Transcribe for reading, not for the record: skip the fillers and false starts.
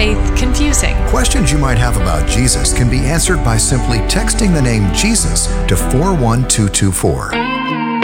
faith confusing. Questions you might have about Jesus can be answered by simply texting the name Jesus to 41224.